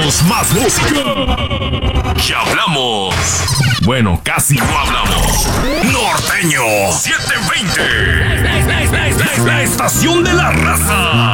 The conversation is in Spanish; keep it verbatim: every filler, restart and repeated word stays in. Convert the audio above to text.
tenemos más música. Ya hablamos. Bueno, casi no hablamos. Norteño setecientos veinte. La estación de la raza.